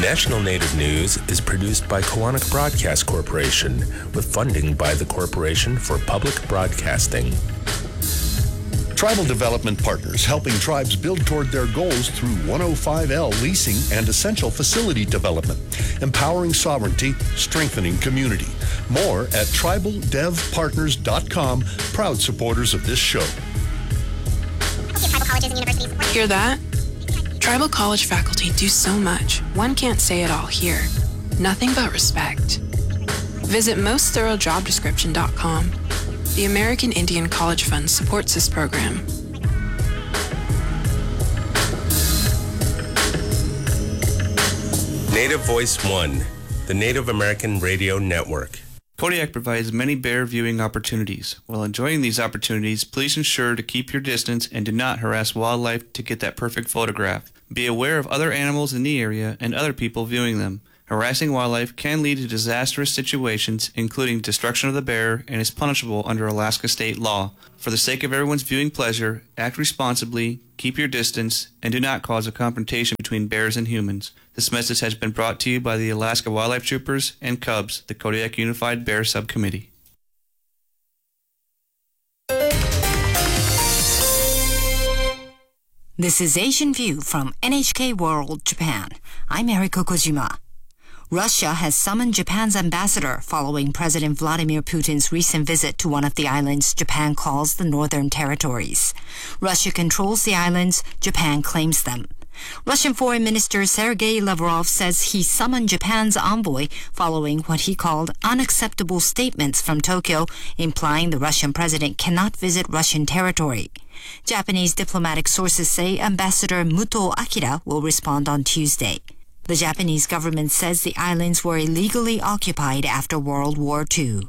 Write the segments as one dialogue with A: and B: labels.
A: National Native News is produced by Koahnic Broadcast Corporation with funding by the Corporation for Public Broadcasting.
B: Tribal Development Partners, helping tribes build toward their goals through 105L leasing and essential facility development, empowering sovereignty, strengthening community. More at tribaldevpartners.com, proud supporters of this show.
C: Hear that? Tribal college faculty do so much, one can't say it all here. Nothing but respect. Visit mostthoroughdescription.com. The American Indian College Fund supports this program.
A: Native Voice One, the Native American Radio Network.
D: Kodiak provides many bear viewing opportunities. While enjoying these opportunities, please ensure to keep your distance and do not harass wildlife to get that perfect photograph. Be aware of other animals in the area and other people viewing them. Harassing wildlife can lead to disastrous situations, including destruction of the bear, and is punishable under Alaska state law. For the sake of everyone's viewing pleasure, act responsibly, keep your distance, and do not cause a confrontation between bears and humans. This message has been brought to you by the Alaska Wildlife Troopers and Cubs, the Kodiak Unified Bear Subcommittee.
E: This is Asian View from NHK World Japan. I'm Eriko Kojima. Russia has summoned Japan's ambassador following President Vladimir Putin's recent visit to one of the islands Japan calls the Northern Territories. Russia controls the islands, Japan claims them. Russian Foreign Minister Sergei Lavrov says he summoned Japan's envoy following what he called unacceptable statements from Tokyo, implying the Russian president cannot visit Russian territory. Japanese diplomatic sources say Ambassador Muto Akira will respond on Tuesday. The Japanese government says the islands were illegally occupied after World War II.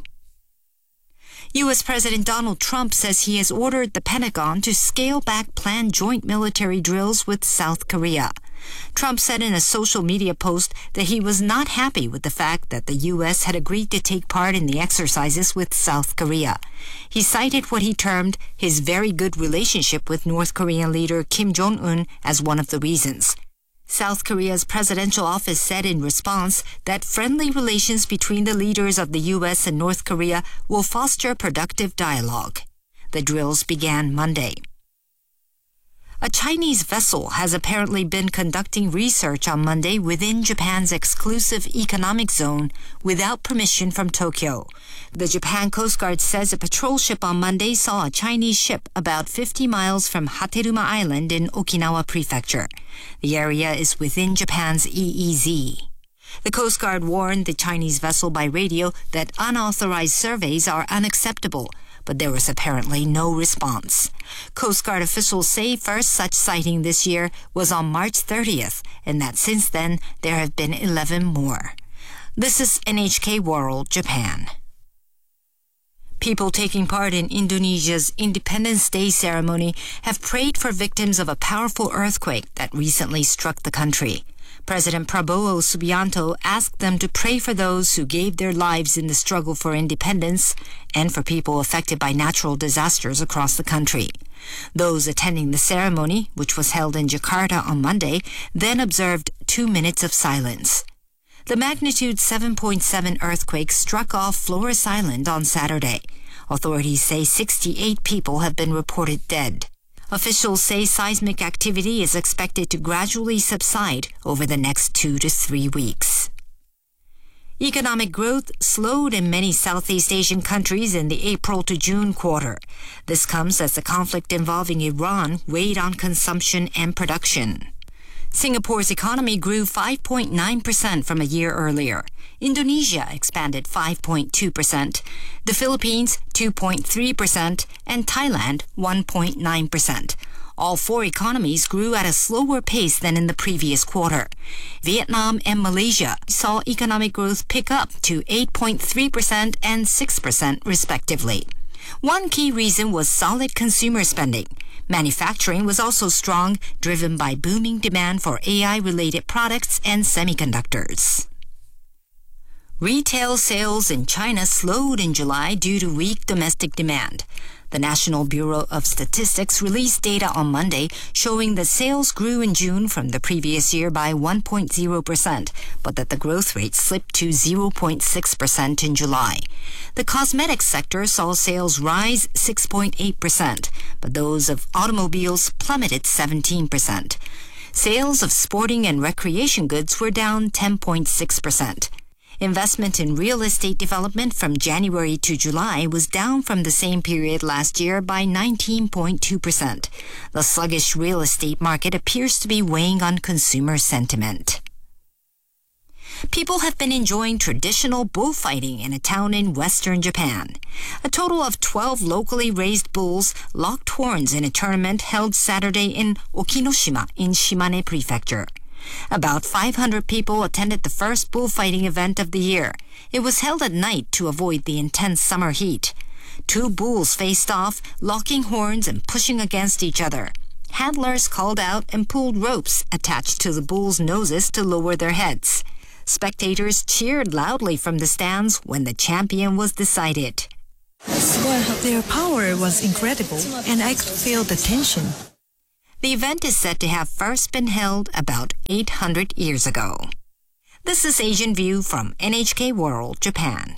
E: U.S. President Donald Trump says he has ordered the Pentagon to scale back planned joint military drills with South Korea. Trump said in a social media post that he was not happy with the fact that the U.S. had agreed to take part in the exercises with South Korea. He cited what he termed his very good relationship with North Korean leader Kim Jong-un as one of the reasons. South Korea's presidential office said in response that friendly relations between the leaders of the U.S. and North Korea will foster productive dialogue. The drills began Monday. A Chinese vessel has apparently been conducting research on Monday within Japan's exclusive economic zone without permission from Tokyo. The Japan Coast Guard says a patrol ship on Monday saw a Chinese ship about 50 miles from Hateruma Island in Okinawa Prefecture. The area is within Japan's EEZ. The Coast Guard warned the Chinese vessel by radio that unauthorized surveys are unacceptable, but there was apparently no response. Coast Guard officials say first such sighting this year was on March 30th, and that since then there have been 11 more. This is NHK World Japan. People taking part in Indonesia's Independence Day ceremony have prayed for victims of a powerful earthquake that recently struck the country. President Prabowo Subianto asked them to pray for those who gave their lives in the struggle for independence and for people affected by natural disasters across the country. Those attending the ceremony, which was held in Jakarta on Monday, then observed 2 minutes of silence. The magnitude 7.7 earthquake struck off Flores Island on Saturday. Authorities say 68 people have been reported dead. Officials say seismic activity is expected to gradually subside over the next 2 to 3 weeks. Economic growth slowed in many Southeast Asian countries in the April to June quarter. This comes as the conflict involving Iran weighed on consumption and production. Singapore's economy grew 5.9% from a year earlier. Indonesia expanded 5.2%, the Philippines 2.3%, and Thailand 1.9%. All four economies grew at a slower pace than in the previous quarter. Vietnam and Malaysia saw economic growth pick up to 8.3% and 6% respectively. One key reason was solid consumer spending. Manufacturing was also strong, driven by booming demand for AI-related products and semiconductors. Retail sales in China slowed in July due to weak domestic demand. The National Bureau of Statistics released data on Monday showing that sales grew in June from the previous year by 1.0%, but that the growth rate slipped to 0.6% in July. The cosmetics sector saw sales rise 6.8%, but those of automobiles plummeted 17%. Sales of sporting and recreation goods were down 10.6%. Investment in real estate development from January to July was down from the same period last year by 19.2%. The sluggish real estate market appears to be weighing on consumer sentiment. People have been enjoying traditional bullfighting in a town in western Japan. A total of 12 locally raised bulls locked horns in a tournament held Saturday in Okinoshima in Shimane Prefecture. About 500 people attended the first bullfighting event of the year. It was held at night to avoid the intense summer heat. Two bulls faced off, locking horns and pushing against each other. Handlers called out and pulled ropes attached to the bulls' noses to lower their heads. Spectators cheered loudly from the stands when the champion was decided.
F: Their power was incredible, and I could feel the tension.
E: The event is said to have first been held about 800 years ago. This is Asian View from NHK World, Japan.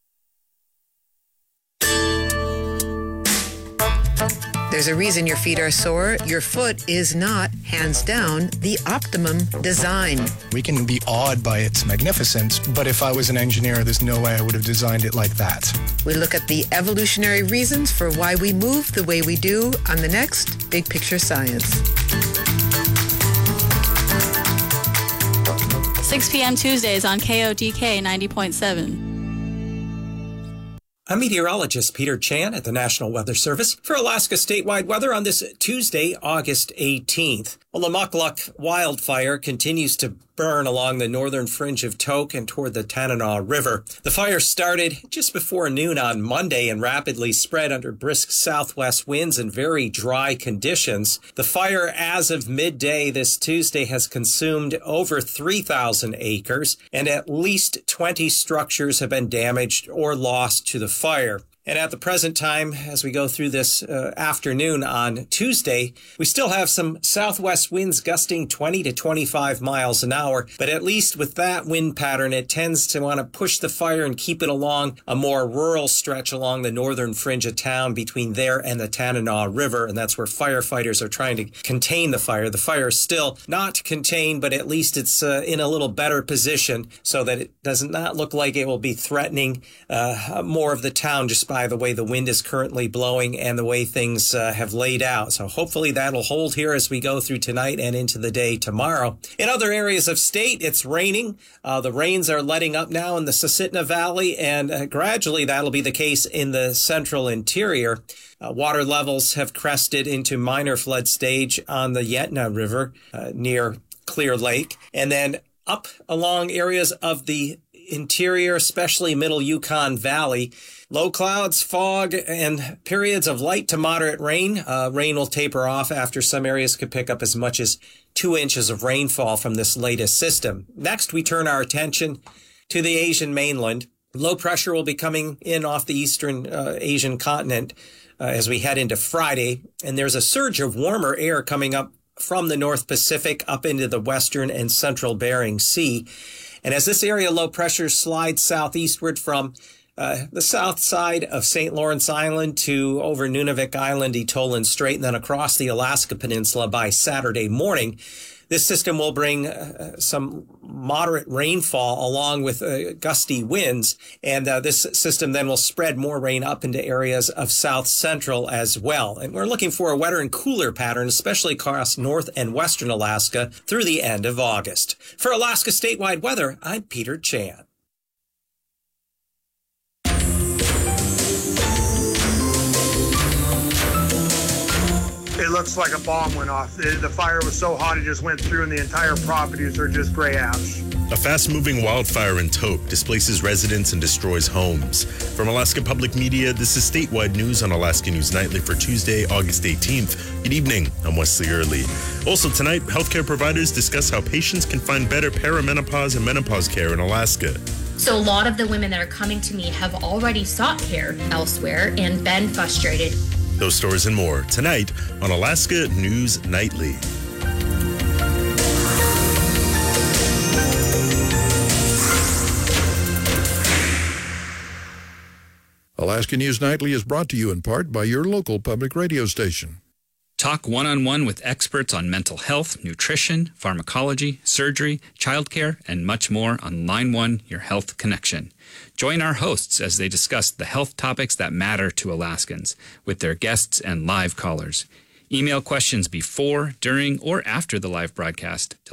G: There's a reason your feet are sore. Your foot is not, hands down, the optimum design.
H: We can be awed by its magnificence, but if I was an engineer, there's no way I would have designed it like that.
G: We look at the evolutionary reasons for why we move the way we do on the next Big Picture Science.
I: 6 p.m. Tuesdays on KODK 90.7.
J: I'm meteorologist Peter Chan at the National Weather Service for Alaska statewide weather on this Tuesday, August 18th. Well, the Mukluk wildfire continues to burn along the northern fringe of Tok and toward the Tanana River. The fire started just before noon on Monday and rapidly spread under brisk southwest winds and very dry conditions. The fire, as of midday this Tuesday, has consumed over 3,000 acres, and at least 20 structures have been damaged or lost to the fire. And at the present time, as we go through this afternoon on Tuesday, we still have some southwest winds gusting 20 to 25 miles an hour. But at least with that wind pattern, it tends to want to push the fire and keep it along a more rural stretch along the northern fringe of town between there and the Tanana River. And that's where firefighters are trying to contain the fire. The fire is still not contained, but at least it's in a little better position so that it does not look like it will be threatening more of the town just by the way the wind is currently blowing and the way things have laid out. So hopefully that'll hold here as we go through tonight and into the day tomorrow. In other areas of state, it's raining. The rains are letting up now in the Susitna Valley, and gradually that'll be the case in the central interior. Water levels have crested into minor flood stage on the Yentna River near Clear Lake, and then up along areas of the interior, especially middle Yukon Valley. Low clouds, fog, and periods of light to moderate rain. Rain will taper off after some areas could pick up as much as 2 inches of rainfall from this latest system. Next, we turn our attention to the Asian mainland. Low pressure will be coming in off the eastern Asian continent as we head into Friday, and there's a surge of warmer air coming up from the North Pacific up into the western and central Bering Sea. And as this area low pressure slides southeastward from the south side of St. Lawrence Island to over Nunavik Island, Etolin Strait, and then across the Alaska Peninsula by Saturday morning, this system will bring some moderate rainfall along with gusty winds, and this system then will spread more rain up into areas of south central as well. And we're looking for a wetter and cooler pattern, especially across north and western Alaska through the end of August. For Alaska statewide weather, I'm Peter Chan.
K: It looks like a bomb went off. The fire was so hot it just went through, and the entire properties are just gray ash.
A: A fast-moving wildfire in Tok displaces residents and destroys homes. From Alaska Public Media, this is statewide news on Alaska News Nightly for Tuesday, August 18th. Good evening, I'm Wesley Early. Also tonight, healthcare providers discuss how patients can find better perimenopause and menopause care in Alaska.
L: So a lot of the women that are coming to me have already sought care elsewhere and been frustrated.
A: Those stories and more tonight on Alaska News Nightly.
M: Alaska News Nightly is brought to you in part by your local public radio station.
N: Talk one-on-one with experts on mental health, nutrition, pharmacology, surgery, childcare, and much more on Line 1, Your Health Connection. Join our hosts as they discuss the health topics that matter to Alaskans with their guests and live callers. Email questions before, during, or after the live broadcast to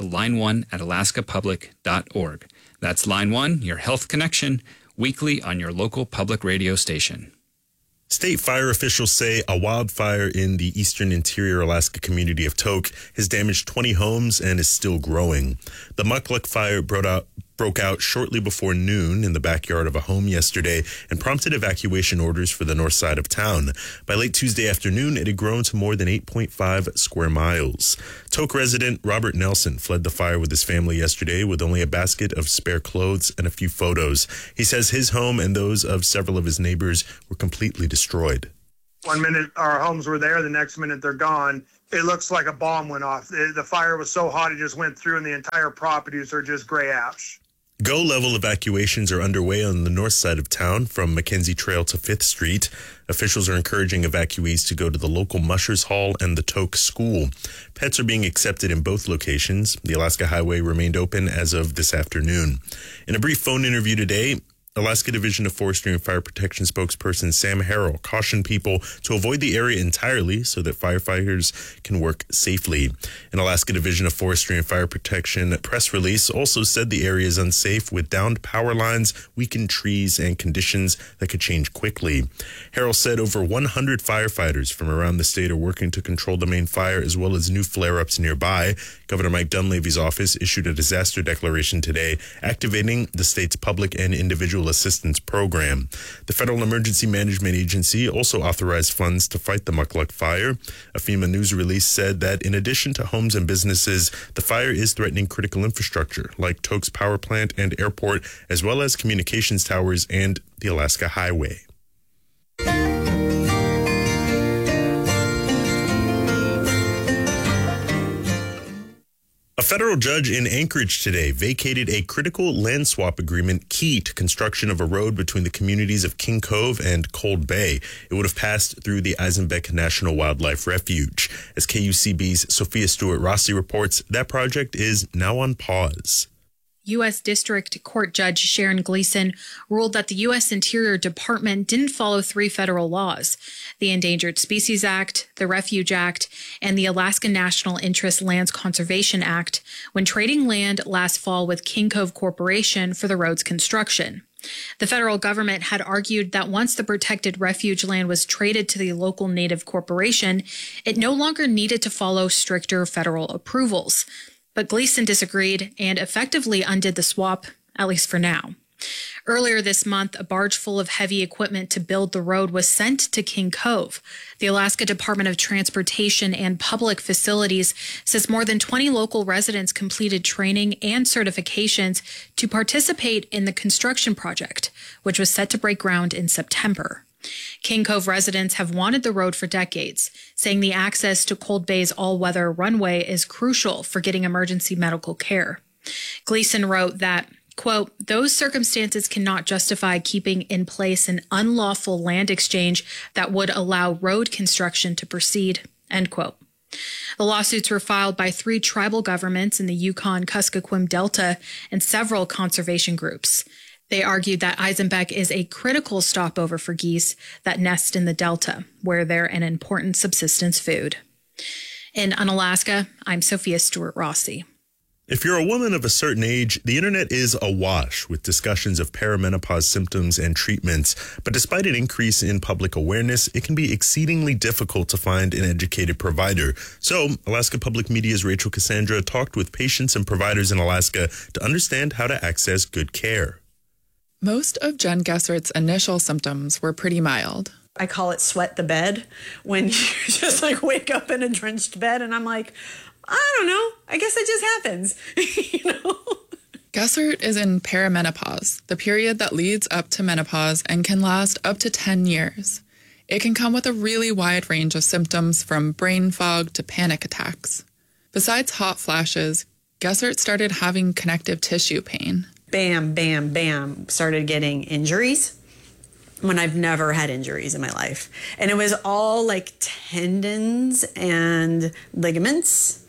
N: line1@alaskapublic.org. That's Line 1, Your Health Connection, weekly on your local public radio station.
A: State fire officials say a wildfire in the eastern interior Alaska community of Tok has damaged 20 homes and is still growing. The Mukluk fire broke out shortly before noon in the backyard of a home yesterday and prompted evacuation orders for the north side of town. By late Tuesday afternoon, it had grown to more than 8.5 square miles. Tok resident Robert Nelson fled the fire with his family yesterday with only a basket of spare clothes and a few photos. He says his home and those of several of his neighbors were completely destroyed.
K: 1 minute our homes were there, the next minute they're gone. It looks like a bomb went off. The fire was so hot it just went through and the entire properties are just gray ash.
A: Go-level evacuations are underway on the north side of town from Mackenzie Trail to 5th Street. Officials are encouraging evacuees to go to the local Mushers Hall and the Tok School. Pets are being accepted in both locations. The Alaska Highway remained open as of this afternoon. In a brief phone interview today, Alaska Division of Forestry and Fire Protection spokesperson Sam Harrell cautioned people to avoid the area entirely so that firefighters can work safely. An Alaska Division of Forestry and Fire Protection press release also said the area is unsafe with downed power lines, weakened trees, and conditions that could change quickly. Harrell said over 100 firefighters from around the state are working to control the main fire as well as new flare-ups nearby. Governor Mike Dunleavy's office issued a disaster declaration today, activating the state's public and individual assistance program. The Federal Emergency Management Agency also authorized funds to fight the Mukluk fire. A FEMA news release said that in addition to homes and businesses, the fire is threatening critical infrastructure like Tok's power plant and airport, as well as communications towers and the Alaska Highway. A federal judge in Anchorage today vacated a critical land swap agreement key to construction of a road between the communities of King Cove and Cold Bay. It would have passed through the Eisenbeck National Wildlife Refuge. As KUCB's Sophia Stewart-Rossi reports, that project is now on pause.
O: U.S. District Court Judge Sharon Gleason ruled that the U.S. Interior Department didn't follow 3 federal laws: the Endangered Species Act, the Refuge Act, and the Alaska National Interest Lands Conservation Act when trading land last fall with King Cove Corporation for the road's construction. The federal government had argued that once the protected refuge land was traded to the local Native corporation, it no longer needed to follow stricter federal approvals. But Gleason disagreed and effectively undid the swap, at least for now. Earlier this month, a barge full of heavy equipment to build the road was sent to King Cove. The Alaska Department of Transportation and Public Facilities says more than 20 local residents completed training and certifications to participate in the construction project, which was set to break ground in September. King Cove residents have wanted the road for decades, saying the access to Cold Bay's all-weather runway is crucial for getting emergency medical care. Gleason wrote that, quote, "Those circumstances cannot justify keeping in place an unlawful land exchange that would allow road construction to proceed," end quote. The lawsuits were filed by 3 tribal governments in the Yukon-Kuskokwim Delta and several conservation groups. They argued that Eisenbeck is a critical stopover for geese that nest in the Delta, where they're an important subsistence food. In Unalaska, I'm Sophia Stewart-Rossi.
A: If you're a woman of a certain age, the internet is awash with discussions of perimenopause symptoms and treatments. But despite an increase in public awareness, it can be exceedingly difficult to find an educated provider. So, Alaska Public Media's Rachel Cassandra talked with patients and providers in Alaska to understand how to access good care.
P: Most of Jen Gessert's initial symptoms were pretty mild.
Q: I call it sweat the bed, when you just wake up in a drenched bed and I'm like, I don't know, I guess it just happens,
P: Gessert is in perimenopause, the period that leads up to menopause and can last up to 10 years. It can come with a really wide range of symptoms from brain fog to panic attacks. Besides hot flashes, Gessert started having connective tissue pain.
Q: Bam, bam, bam, started getting injuries when I've never had injuries in my life. And it was all like tendons and ligaments.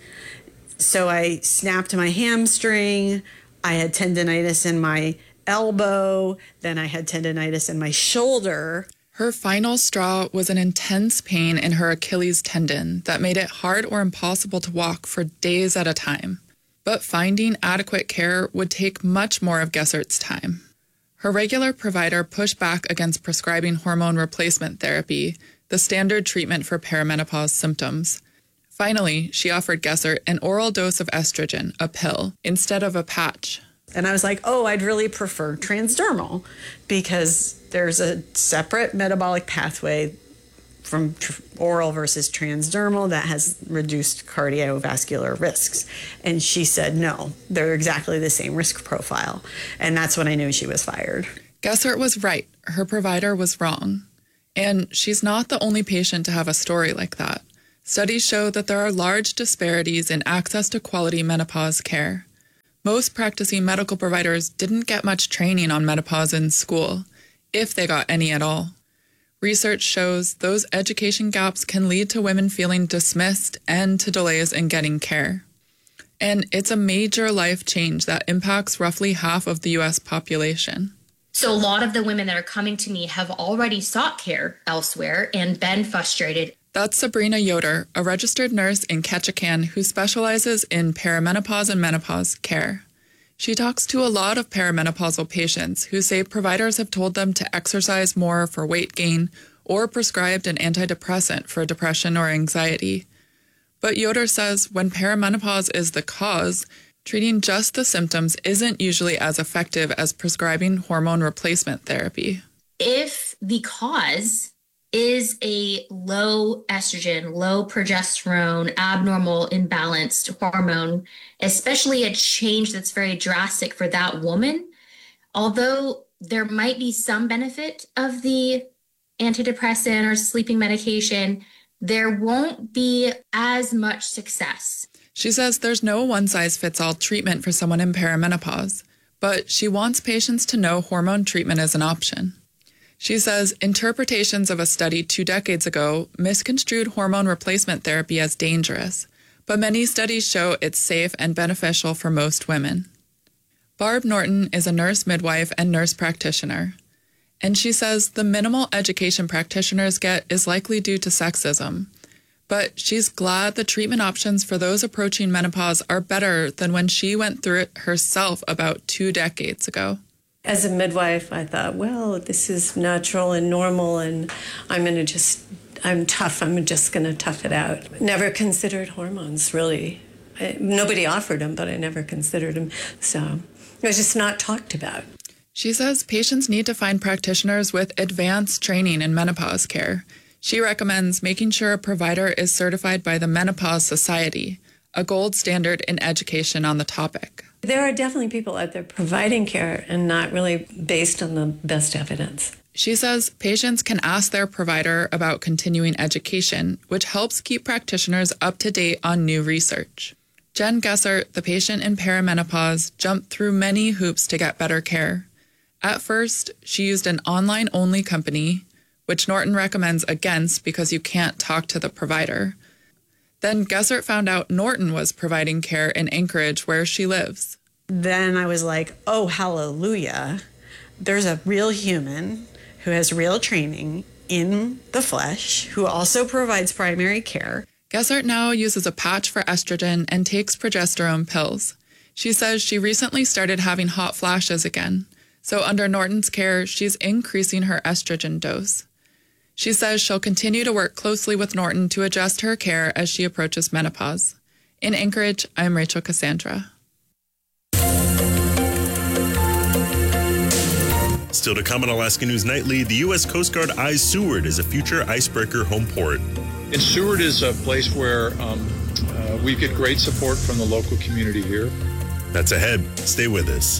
Q: So I snapped my hamstring. I had tendinitis in my elbow. Then I had tendinitis in my shoulder.
P: Her final straw was an intense pain in her Achilles tendon that made it hard or impossible to walk for days at a time. But finding adequate care would take much more of Gessert's time. Her regular provider pushed back against prescribing hormone replacement therapy, the standard treatment for perimenopause symptoms. Finally, she offered Gessert an oral dose of estrogen, a pill, instead of a patch.
Q: And I was like, oh, I'd really prefer transdermal because there's a separate metabolic pathway from oral versus transdermal that has reduced cardiovascular risks. And she said, no, they're exactly the same risk profile. And that's when I knew she was fired.
P: Gessert was right. Her provider was wrong. And she's not the only patient to have a story like that. Studies show that there are large disparities in access to quality menopause care. Most practicing medical providers didn't get much training on menopause in school, if they got any at all. Research shows those education gaps can lead to women feeling dismissed and to delays in getting care. And it's a major life change that impacts roughly half of the U.S. population.
L: So a lot of the women that are coming to me have already sought care elsewhere and been frustrated.
P: That's Sabrina Yoder, a registered nurse in Ketchikan who specializes in perimenopause and menopause care. She talks to a lot of perimenopausal patients who say providers have told them to exercise more for weight gain or prescribed an antidepressant for depression or anxiety. But Yoder says when perimenopause is the cause, treating just the symptoms isn't usually as effective as prescribing hormone replacement therapy.
L: If the cause is a low estrogen, low progesterone, abnormal, imbalanced hormone, especially a change that's very drastic for that woman, although there might be some benefit of the antidepressant or sleeping medication, there won't be as much success.
P: She says there's no one-size-fits-all treatment for someone in perimenopause, but she wants patients to know hormone treatment is an option. She says interpretations of a study 2 decades ago misconstrued hormone replacement therapy as dangerous, but many studies show it's safe and beneficial for most women. Barb Norton is a nurse midwife and nurse practitioner, and she says the minimal education practitioners get is likely due to sexism, but she's glad the treatment options for those approaching menopause are better than when she went through it herself about 2 decades ago.
R: As a midwife, I thought, well, this is natural and normal, and I'm tough. I'm just going to tough it out. Never considered hormones, really. Nobody offered them, but I never considered them. So it was just not talked about.
P: She says patients need to find practitioners with advanced training in menopause care. She recommends making sure a provider is certified by the Menopause Society, a gold standard in education on the topic.
R: There are definitely people out there providing care and not really based on the best evidence.
P: She says patients can ask their provider about continuing education, which helps keep practitioners up to date on new research. Jen Gessert, the patient in perimenopause, jumped through many hoops to get better care. At first, she used an online-only company, which Norton recommends against because you can't talk to the provider. Then Gessert found out Norton was providing care in Anchorage, where she lives.
Q: Then I was like, oh, hallelujah. There's a real human who has real training in the flesh, who also provides primary care.
P: Gessert now uses a patch for estrogen and takes progesterone pills. She says she recently started having hot flashes again. So under Norton's care, she's increasing her estrogen dose. She says she'll continue to work closely with Norton to adjust her care as she approaches menopause. In Anchorage, I'm Rachel Cassandra.
A: Still to come on Alaska News Nightly, the U.S. Coast Guard eyes Seward as a future icebreaker home port.
S: And Seward is a place where we get great support from the local community here.
A: That's ahead. Stay with us.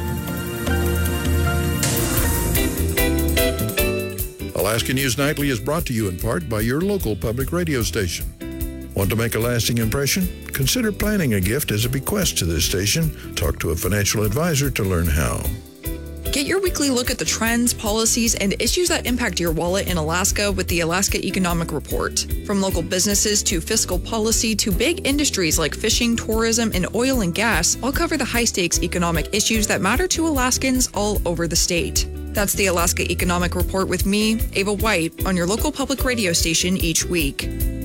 M: Alaska News Nightly is brought to you in part by your local public radio station. Want to make a lasting impression? Consider planning a gift as a bequest to this station. Talk to a financial advisor to learn how.
S: Get your weekly look at the trends, policies, and issues that impact your wallet in Alaska with the Alaska Economic Report. From local businesses to fiscal policy to big industries like fishing, tourism, and oil and gas, I'll cover the high-stakes economic issues that matter to Alaskans all over the state. That's the Alaska Economic Report with me, Ava White, on your local public radio station each week.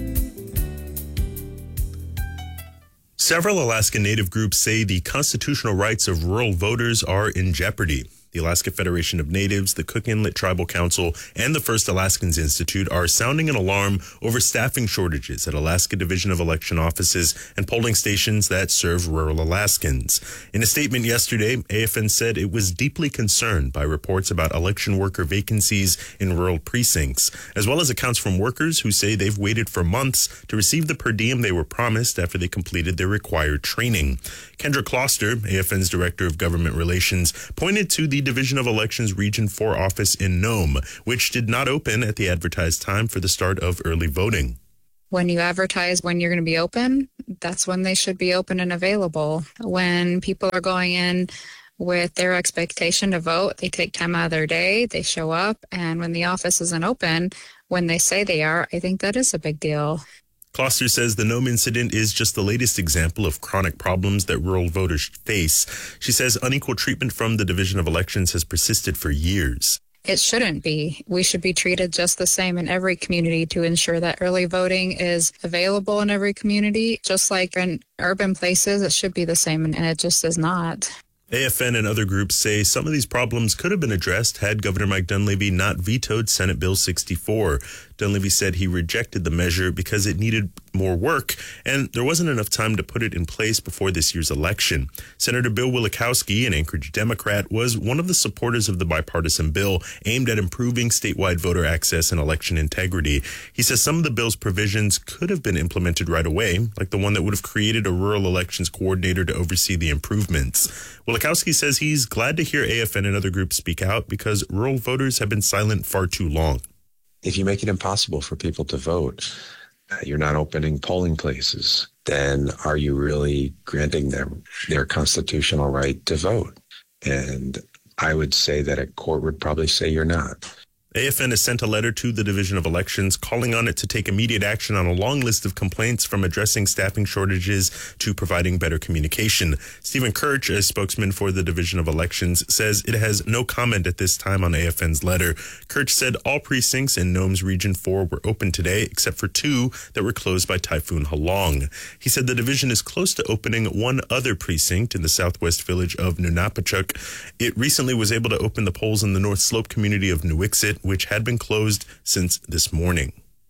A: Several Alaska Native groups say the constitutional rights of rural voters are in jeopardy. The Alaska Federation of Natives, the Cook Inlet Tribal Council, and the First Alaskans Institute are sounding an alarm over staffing shortages at Alaska Division of Election offices and polling stations that serve rural Alaskans. In a statement yesterday, AFN said it was deeply concerned by reports about election worker vacancies in rural precincts, as well as accounts from workers who say they've waited for months to receive the per diem they were promised after they completed their required training. Kendra Kloster, AFN's Director of Government Relations, pointed to the Division of Elections Region 4 office in Nome, which did not open at the advertised time for the start of early voting.
T: When you advertise when you're going to be open, that's when they should be open and available. When people are going in with their expectation to vote, they take time out of their day, they show up, and when the office isn't open, when they say they are, I think that is a big deal.
A: Kloster says the Nome incident is just the latest example of chronic problems that rural voters face. She says unequal treatment from the Division of Elections has persisted for years.
T: It shouldn't be. We should be treated just the same in every community to ensure that early voting is available in every community. Just like in urban places, it should be the same, and it just is not.
A: AFN and other groups say some of these problems could have been addressed had Governor Mike Dunleavy not vetoed Senate Bill 64. Dunleavy said he rejected the measure because it needed more work, and there wasn't enough time to put it in place before this year's election. Senator Bill Wielechowski, an Anchorage Democrat, was one of the supporters of the bipartisan bill aimed at improving statewide voter access and election integrity. He says some of the bill's provisions could have been implemented right away, like the one that would have created a rural elections coordinator to oversee the improvements. Wielechowski says he's glad to hear AFN and other groups speak out because rural voters have been silent far too long.
U: If you make it impossible for people to vote, you're not opening polling places, then are you really granting them their constitutional right to vote? And I would say that a court would probably say you're not.
A: AFN has sent a letter to the Division of Elections calling on it to take immediate action on a long list of complaints, from addressing staffing shortages to providing better communication. Stephen Kirch, a spokesman for the Division of Elections, says it has no comment at this time on AFN's letter. Kirch said all precincts in Nome's Region 4 were open today, except for 2 that were closed by Typhoon Halong. He said the division is close to opening one other precinct in the southwest village of Nunapachuk. It recently was able to open the polls in the North Slope community of Nuiqsut, which had been closed since this morning.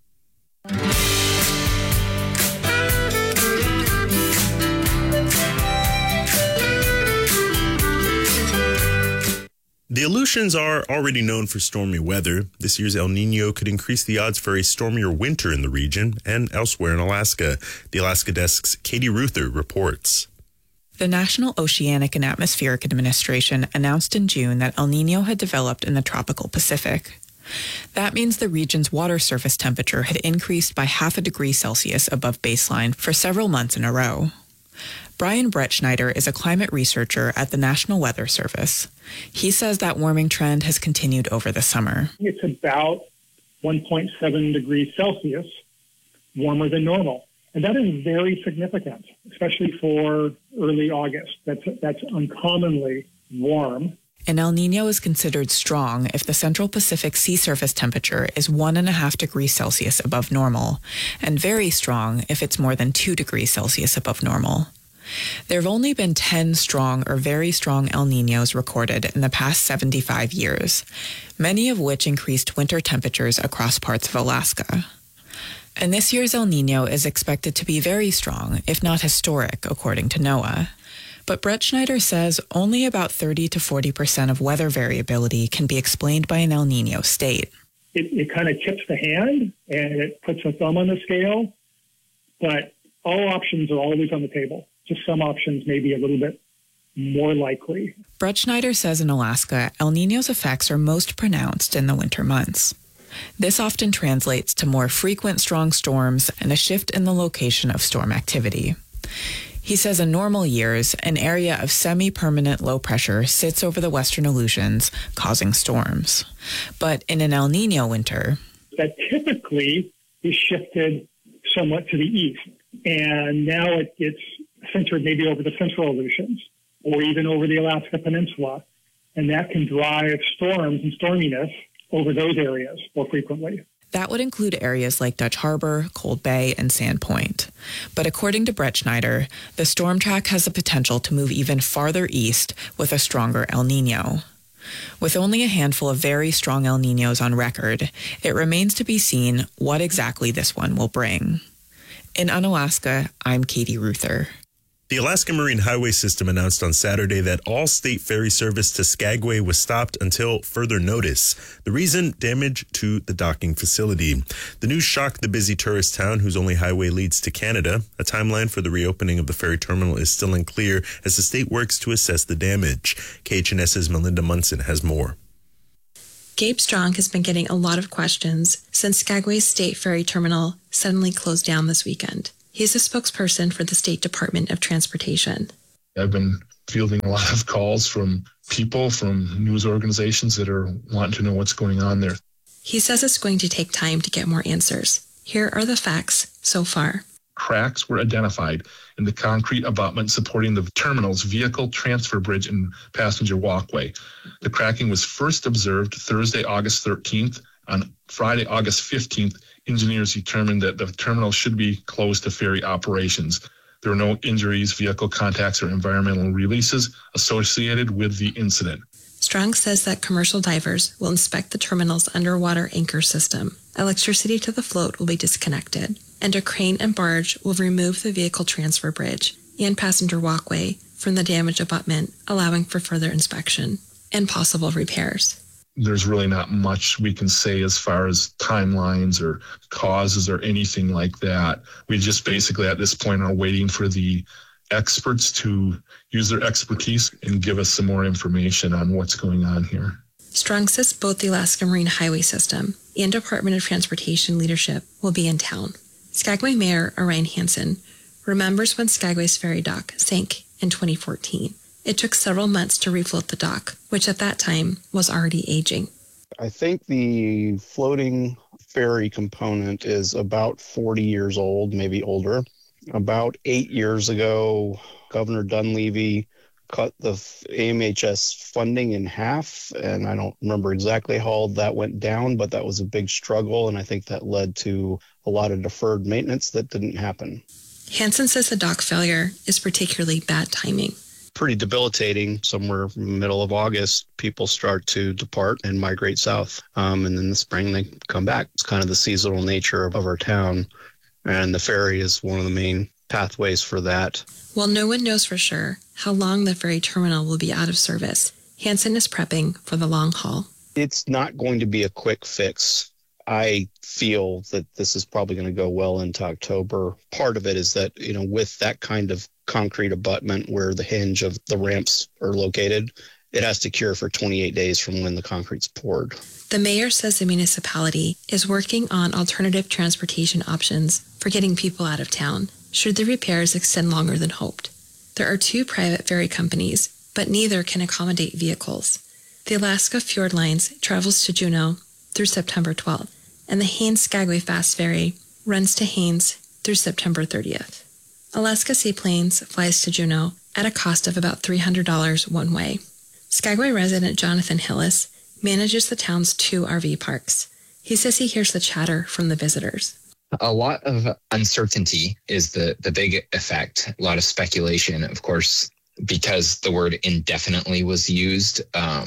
A: The Aleutians are already known for stormy weather. This year's El Nino could increase the odds for a stormier winter in the region and elsewhere in Alaska. The Alaska Desk's Katie Ruther reports.
V: The National Oceanic and Atmospheric Administration announced in June that El Nino had developed in the tropical Pacific. That means the region's water surface temperature had increased by 0.5 degree Celsius above baseline for several months in a row. Brian Brettschneider is a climate researcher at the National Weather Service. He says that warming trend has continued over the summer.
W: It's about 1.7 degrees Celsius warmer than normal. And that is very significant, especially for early August. That's uncommonly warm.
V: An El Nino is considered strong if the Central Pacific sea surface temperature is 1.5 degrees Celsius above normal, and very strong if it's more than 2 degrees Celsius above normal. There have only been 10 strong or very strong El Ninos recorded in the past 75 years, many of which increased winter temperatures across parts of Alaska. And this year's El Nino is expected to be very strong, if not historic, according to NOAA. But Brettschneider says only about 30 to 40% of weather variability can be explained by an El Nino state.
W: It kind of tips the hand and it puts a thumb on the scale, but all options are always on the table. Just some options may be a little bit more likely.
V: Brett Schneider says in Alaska, El Niño's effects are most pronounced in the winter months. This often translates to more frequent strong storms and a shift in the location of storm activity. He says in normal years, an area of semi-permanent low pressure sits over the western Aleutians, causing storms. But in an El Niño winter,
W: that typically is shifted somewhat to the east. And now it's centered maybe over the central Aleutians or even over the Alaska Peninsula. And that can drive storms and storminess over those areas more frequently.
V: That would include areas like Dutch Harbor, Cold Bay, and Sandpoint. But according to Brett Schneider, the storm track has the potential to move even farther east with a stronger El Niño. With only a handful of very strong El Niños on record, it remains to be seen what exactly this one will bring. In Unalaska, I'm Katie Ruther.
A: The Alaska Marine Highway System announced on Saturday that all state ferry service to Skagway was stopped until further notice. The reason? Damage to the docking facility. The news shocked the busy tourist town whose only highway leads to Canada. A timeline for the reopening of the ferry terminal is still unclear as the state works to assess the damage. KHNS's Melinda Munson has more.
B: Gabe Strong has been getting a lot of questions since Skagway's state ferry terminal suddenly closed down this weekend. He's a spokesperson for the State Department of Transportation.
C: I've been fielding a lot of calls from people, from news organizations that are wanting to know what's going on there.
B: He says it's going to take time to get more answers. Here are the facts so far.
C: Cracks were identified in the concrete abutment supporting the terminal's vehicle transfer bridge and passenger walkway. The cracking was first observed Thursday, August 13th. On Friday, August 15th, engineers determined that the terminal should be closed to ferry operations. There were no injuries, vehicle contacts, or environmental releases associated with the incident.
B: Strong says that commercial divers will inspect the terminal's underwater anchor system. Electricity to the float will be disconnected, and a crane and barge will remove the vehicle transfer bridge and passenger walkway from the damaged abutment, allowing for further inspection and possible repairs.
C: There's really not much we can say as far as timelines or causes or anything like that. We just basically at this point are waiting for the experts to use their expertise and give us some more information on what's going on here.
B: Strong says both the Alaska Marine Highway System and Department of Transportation leadership will be in town. Skagway Mayor Orion Hansen remembers when Skagway's ferry dock sank in 2014. It took several months to refloat the dock, which at that time was already aging.
D: I think the floating ferry component is about 40 years old, maybe older. About 8 years ago, Governor Dunleavy cut the AMHS funding in half, and I don't remember exactly how that went down, but that was a big struggle, and I think that led to a lot of deferred maintenance that didn't happen.
B: Hansen says the dock failure is particularly bad timing.
D: Pretty debilitating. Somewhere in the middle of August, people start to depart and migrate south. And in the spring, they come back. It's kind of the seasonal nature of our town. And the ferry is one of the main pathways for that.
B: While no one knows for sure how long the ferry terminal will be out of service, Hansen is prepping for the long haul.
D: It's not going to be a quick fix. I feel that this is probably going to go well into October. Part of it is that, with that kind of concrete abutment where the hinge of the ramps are located, it has to cure for 28 days from when the concrete's poured.
B: The mayor says the municipality is working on alternative transportation options for getting people out of town, should the repairs extend longer than hoped. There are 2 private ferry companies, but neither can accommodate vehicles. The Alaska Fjord Lines travels to Juneau through September 12th, and the Haines Skagway Fast Ferry runs to Haines through September 30th. Alaska Seaplanes flies to Juneau at a cost of about $300 one way. Skagway resident Jonathan Hillis manages the town's 2 RV parks. He says he hears the chatter from the visitors.
X: A lot of uncertainty is the big effect. A lot of speculation, of course, because the word indefinitely was used.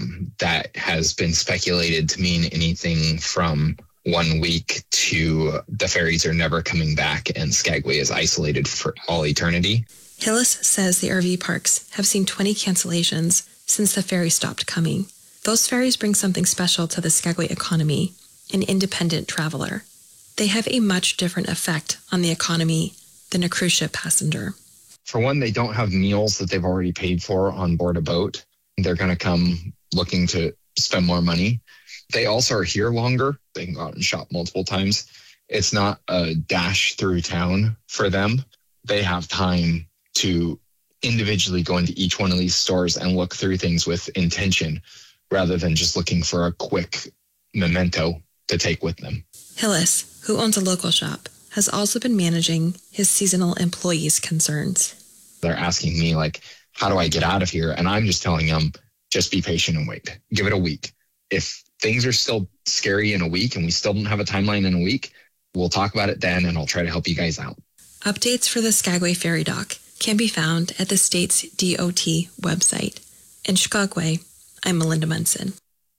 X: That has been speculated to mean anything from 1 week to the ferries are never coming back and Skagway is isolated for all eternity.
B: Hillis says the RV parks have seen 20 cancellations since the ferry stopped coming. Those ferries bring something special to the Skagway economy, an independent traveler. They have a much different effect on the economy than a cruise ship passenger.
X: For one, they don't have meals that they've already paid for on board a boat. They're going to come looking to spend more money. They also are here longer. They can go out and shop multiple times. It's not a dash through town for them. They have time to individually go into each one of these stores and look through things with intention rather than just looking for a quick memento to take with them.
B: Hillis, who owns a local shop, has also been managing his seasonal employees' concerns.
X: They're asking me, like, how do I get out of here? And I'm just telling them, just be patient and wait. Give it a week. If things are still scary in a week and we still don't have a timeline in a week, we'll talk about it then and I'll try to help you guys out.
B: Updates for the Skagway Ferry Dock can be found at the state's DOT website. In Skagway, I'm Melinda Munson.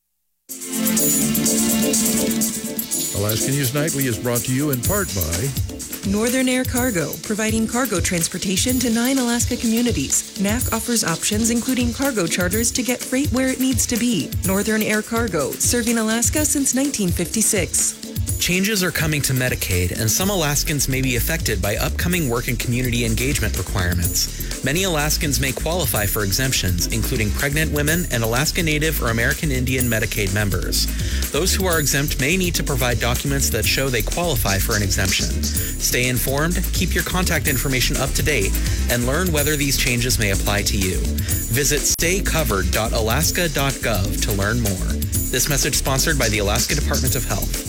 M: Alaska News Nightly is brought to you in part by
E: Northern Air Cargo, providing cargo transportation to 9 Alaska communities. NAC offers options including cargo charters to get freight where it needs to be. Northern Air Cargo, serving Alaska since 1956.
F: Changes are coming to Medicaid, and some Alaskans may be affected by upcoming work and community engagement requirements. Many Alaskans may qualify for exemptions, including pregnant women and Alaska Native or American Indian Medicaid members. Those who are exempt may need to provide documents that show they qualify for an exemption. Stay informed, keep your contact information up to date, and learn whether these changes may apply to you. Visit staycovered.alaska.gov to learn more. This message sponsored by the Alaska Department of Health.